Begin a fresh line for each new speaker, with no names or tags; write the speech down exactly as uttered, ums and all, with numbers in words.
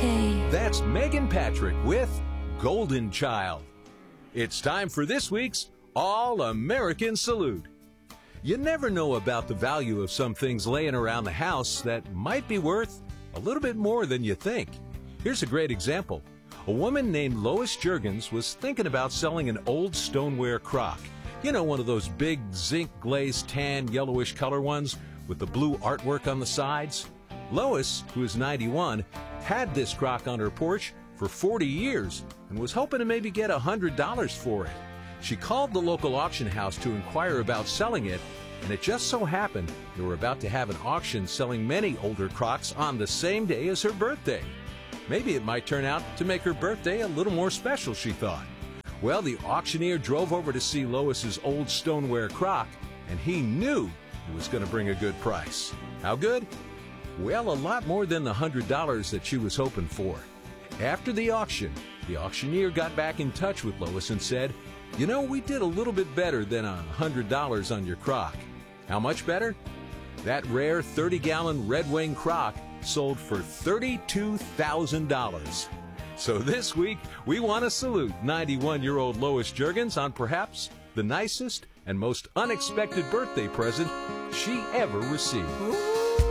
okay.
That's Megan Patrick with Golden Child. It's time for this week's All-American Salute. You never know about the value of some things laying around the house that might be worth a little bit more than you think. Here's a great example. A woman named Lois Juergens was thinking about selling an old stoneware crock. You know, one of those big zinc-glazed tan yellowish color ones with the blue artwork on the sides? Lois, who is ninety-one, had this crock on her porch for forty years and was hoping to maybe get one hundred dollars for it. She called the local auction house to inquire about selling it, and it just so happened they were about to have an auction selling many older crocks on the same day as her birthday. Maybe it might turn out to make her birthday a little more special, she thought. Well, the auctioneer drove over to see Lois's old stoneware crock, and he knew it was going to bring a good price. How good? Well, a lot more than the one hundred dollars that she was hoping for. After the auction, the auctioneer got back in touch with Lois and said, "You know, we did a little bit better than one hundred dollars on your crock." How much better? That rare thirty-gallon Red Wing crock sold for thirty-two thousand dollars. So this week, we want to salute ninety-one-year-old Lois Juergens on perhaps the nicest and most unexpected birthday present she ever received.